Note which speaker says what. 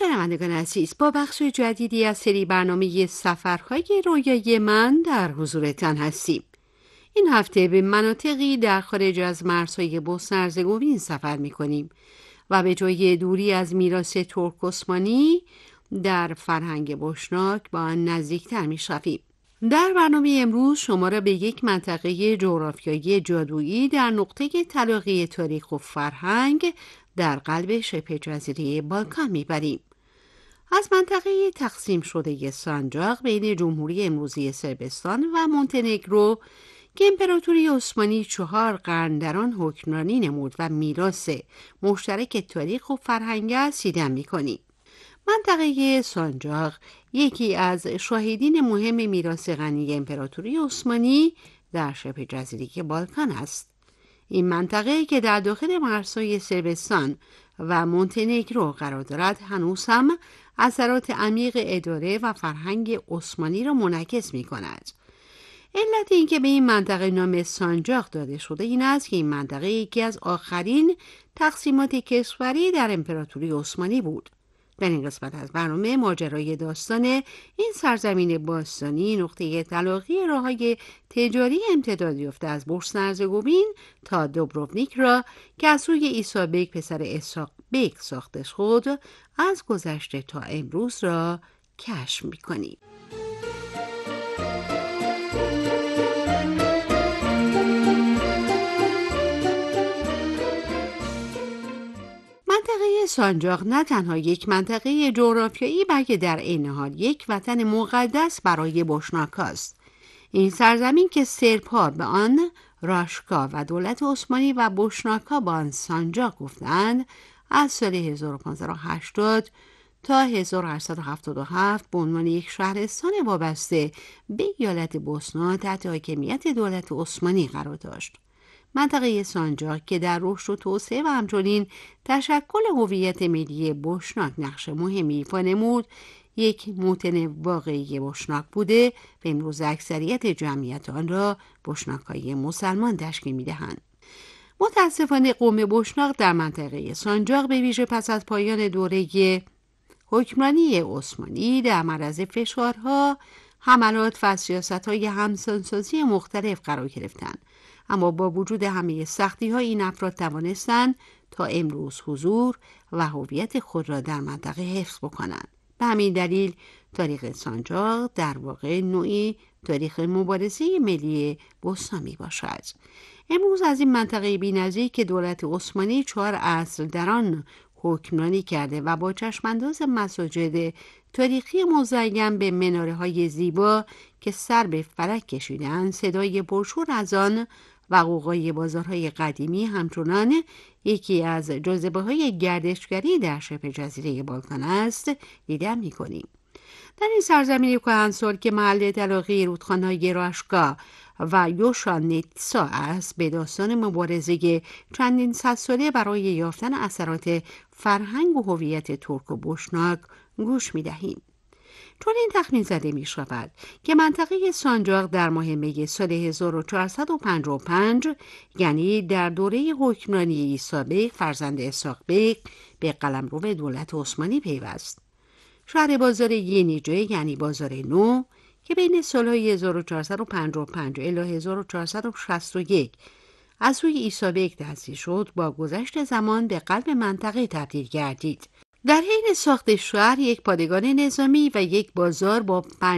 Speaker 1: شنوندگان عزیز، با بخش جدیدی از سری برنامه سفرهای رویایی من در حضورتان هستیم. این هفته به مناطقی در خارج از مرزهای بوسنی و هرزگوین سفر می‌کنیم و به جای دوری از میراث ترک عثمانی در فرهنگ بوشناک با آن نزدیکتر می‌شویم. در برنامه امروز شما را به یک منطقه جغرافیایی جادویی در نقطه تلاقی تاریخ و فرهنگ در قلب شبه جزیره بالکان میبریم. از منطقه تقسیم شده سانجاق بین جمهوری امروزی صربستان و مونتنگرو که امپراتوری عثمانی 4 قرن در آن حکمرانی نمود و میراث مشترک تاریخ و فرهنگ است دیدن میکنیم. منطقه سانجاق یکی از شاهدین مهم میراث غنی امپراتوری عثمانی در شبه جزیره بالکان است. این منطقه که در داخل مرزهای صربستان و مونتنگرو قرار دارد هنوز هم اثرات عمیق اداره و فرهنگ عثمانی را منعکس می کند. علت اینکه به این منطقه نام سانجاق داده شده این است که این منطقه یکی از آخرین تقسیمات کشوری در امپراتوری عثمانی بود. در این قسمت از برنامه ماجرای داستان این سرزمین باستانی نقطه تلاقی راه‌های تجاری امتداد یافته از بوسنی و هرزگوین تا دوبروونیک را که از سوی عیسی بیگ پسر اسحاق بیگ ساخته شد از گذشته تا امروز را کشف می‌کنیم. منطقه سانجاق نه تنها یک منطقه جغرافیایی بلکه در عین حال یک وطن مقدس برای بوشناک است. این سرزمین که سرب‌ها به آن راشکا و دولت عثمانی و بوشناک‌ها به آن سانجاق گفتند، از سال 1580 تا 1877 به عنوان یک شهرستان وابسته به ایالت بوسنا تحت حاکمیت دولت عثمانی قرار داشت. منطقه سانجاق که در رشد و توسعه و همچنین تشکل هویت ملی بوشناک نقش مهمی ایفا نمود، یک موطن واقعی بوشناک بوده و امروز اکثریت جمعیت آن را بوشناک‌های مسلمان تشکیل می‌دهند. متاسفانه قوم بوشناک در منطقه سانجاق به ویژه پس از پایان دوره حکمرانی عثمانی در معرض فشارها، حملات و سیاست‌های همسانسازی مختلف قرار گرفتند. اما با وجود همه سختی‌ها این افراد توانستند تا امروز حضور و هویت خود را در منطقه حفظ بکنند. به همین دلیل تاریخ سانجاق در واقع نوعی تاریخ مبارزه ملی بوسنا میباشد. امروز از این منطقه بی‌نظیر که دولت عثمانی 4 عصر در آن حکمرانی کرده و با چشمانداز مساجد تاریخی مزین به مناره‌های زیبا که سر به فلک کشیدند، صدای پرشور از آن و غوغای بازارهای قدیمی همچنان یکی از جاذبه‌های گردشگری در شبه جزیره بالکان است دیدن می‌کنیم. در این سرزمین کهنسال که محل تلاقی رودخانه‌های راشکا و یوشانیتسا است، به داستان مبارزه چندین صد ساله برای یافتن اثرات فرهنگ و هویت ترک و بوشناک گوش می‌دهیم. چون این تخمین زده می شود که منطقه سانجاق در ماه می سال 1455 یعنی در دوره حکمرانی عیسی بیگ فرزند اسحاق بیگ به قلمرو دولت عثمانی پیوست. شهر بازار ینیجه یعنی بازار نو که بین سالهای 1455 الی 1461 از سوی عیسی بیگ تأسیس شد، با گذشت زمان به قلب منطقه تبدیل گردید. در حین ساخت شهر یک پادگان نظامی و یک بازار با